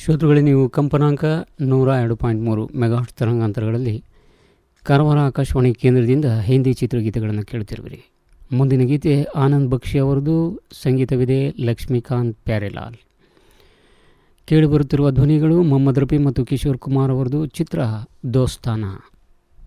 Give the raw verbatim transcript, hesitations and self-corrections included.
ಶ್ರೋತೃಗಳೇ, ನೀವು ಕಂಪನಾಂಕ ನೂರ ಎರಡು ಪಾಯಿಂಟ್ ಮೂರು ಮೆಗಾಹರ್ಟ್ಜ್ ತರಂಗಾಂತರಗಳಲ್ಲಿ ಕಾರವಾರ ಆಕಾಶವಾಣಿ ಕೇಂದ್ರದಿಂದ ಹಿಂದಿ ಚಿತ್ರಗೀತೆಗಳನ್ನು ಕೇಳುತ್ತಿರುವಿರಿ. ಮುಂದಿನ ಗೀತೆ ಆನಂದ್ ಬಕ್ಷಿ ಅವರದು, ಸಂಗೀತವಿದೆ ಲಕ್ಷ್ಮೀಕಾಂತ್ ಪ್ಯಾರೆಲಾಲ್. ಕೇಳಿಬರುತ್ತಿರುವ ಧ್ವನಿಗಳು ಮೊಹಮ್ಮದ್ ರಫಿ ಮತ್ತು ಕಿಶೋರ್ ಕುಮಾರ್ ಅವರದು. ಚಿತ್ರ ದೋಸ್ತಾನ.